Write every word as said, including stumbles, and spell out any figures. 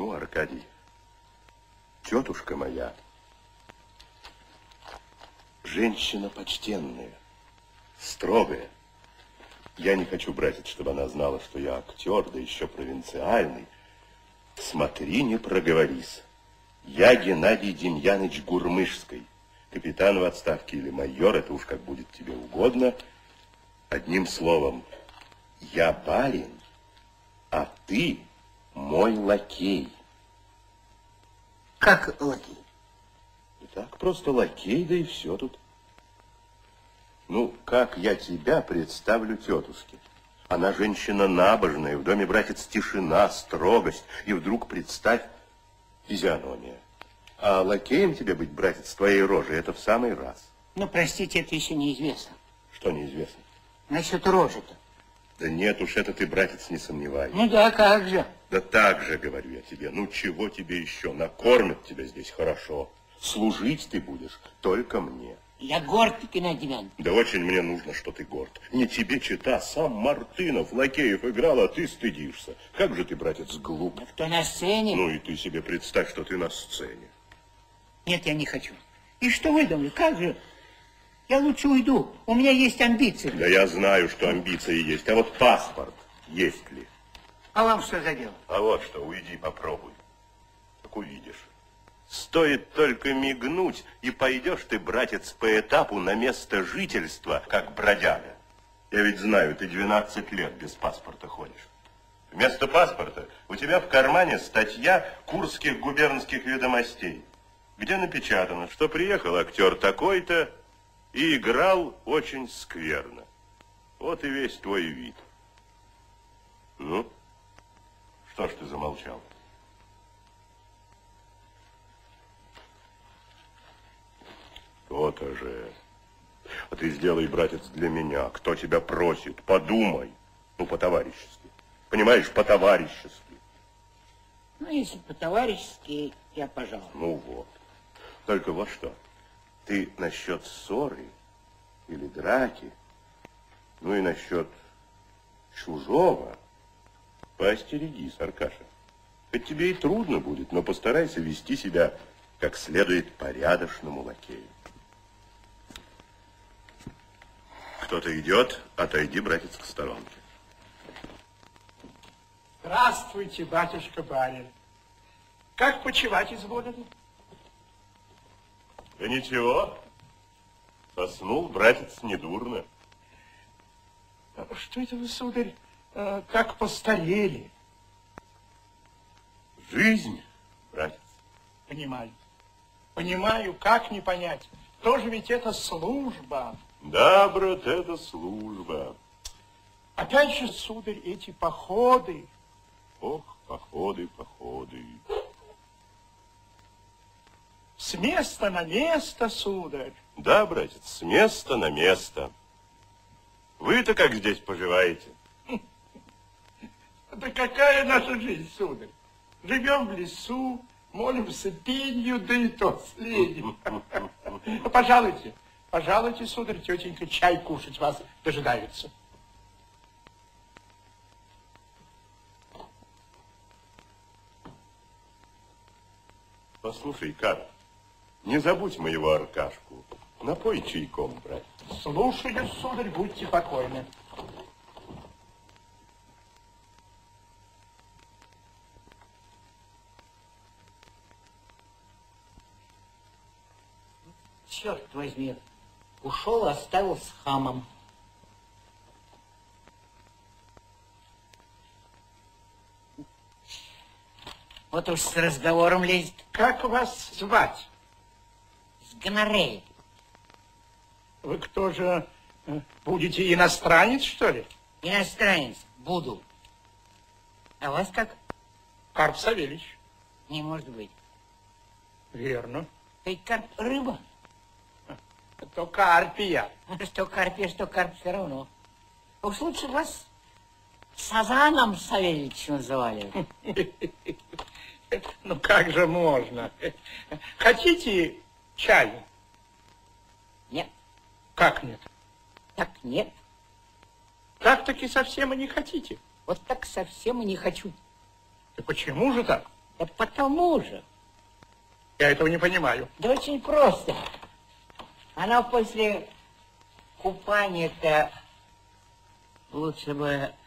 Ну, Аркадий, тетушка моя, женщина почтенная, строгая. Я не хочу, братец, чтобы она знала, что я актер, да еще провинциальный. Смотри, не проговорись. Я Геннадий Демьяныч Гурмышский, капитан в отставке или майор, это уж как будет тебе угодно. Одним словом, я барин, а ты мой лакей. Как лакей? И так, просто лакей, да и все тут. Ну, как я тебя представлю тетушке? Она женщина набожная, в доме, братец, тишина, строгость, и вдруг представь физиономия. А лакеем тебе быть, братец, твоей рожей, это в самый раз. Ну, простите, это еще неизвестно. Что неизвестно? Насчет рожи-то. Да нет уж, это ты, братец, не сомневайся. Ну да, как же. Да так же, говорю я тебе. Ну, чего тебе еще? Накормят тебя здесь хорошо. Служить ты будешь только мне. Я горд, Геннадий Демьянович. Да очень мне нужно, что ты горд. Не тебе чета, сам Мартынов, Лакеев играл, а ты стыдишься. Как же ты, братец, глуп. Да кто на сцене? Ну и ты себе представь, что ты на сцене. Нет, я не хочу. И что вы думали, как же? Я лучше уйду, у меня есть амбиции. Да я знаю, что амбиции есть, а вот паспорт есть ли? А вам что за дело? А вот что, уйди, попробуй. Так увидишь. Стоит только мигнуть, и пойдешь ты, братец, по этапу на место жительства, как бродяга. Я ведь знаю, ты двенадцать лет без паспорта ходишь. Вместо паспорта у тебя в кармане статья Курских губернских ведомостей, где напечатано, что приехал актер такой-то и играл очень скверно. Вот и весь твой вид. Ну, что ж ты замолчал? То-то же. А ты сделай, братец, для меня. Кто тебя просит? Подумай. Ну, по-товарищески. Понимаешь, по-товарищески. Ну, если по-товарищески, я пожалуй. Ну вот. Только вот что. Ты насчет ссоры или драки, ну и насчет чужого, поостерегись, Аркаша. Хоть тебе и трудно будет, но постарайся вести себя как следует порядочному лакею. Кто-то идет, отойди, братец, к сторонке. Здравствуйте, батюшка-барин. Как почивать изволили? Да ничего, соснул, братец, недурно. Что это вы, сударь, как постарели? Жизнь, братец. Понимаю. Понимаю, как не понять. Тоже ведь это служба. Да, брат, это служба. Опять же, сударь, эти походы. Ох, походы, походы. С места на место, сударь. Да, братец, с места на место. Вы-то как здесь поживаете? Да какая наша жизнь, сударь? Живем в лесу, молимся пенью, да и то следим. Пожалуйте, пожалуйте, сударь, тетенька, чай кушать вас дожидаются. Послушай, Карл, не забудь моего Аркашку. Напой чайком, брат. Слушаю, сударь, будьте покойны. Черт возьми, ушел, оставил с хамом. Вот уж с разговором лезет. Как вас звать? С гонореей. Вы кто же, будете иностранец, что ли? Иностранец буду. А вас как? Карп Савельич. Не может быть. Верно. Ты карп рыба? То карпия. Что карпия, что карп, все равно. Уж лучше вас Сазаном Савельич называли. Ну как же можно? Хотите чаю? Нет. Как нет? Так нет. Так-таки совсем и не хотите? Вот так совсем и не хочу. И почему же так? Да потому же. Я этого не понимаю. Да очень просто. Она после купания-то лучше бы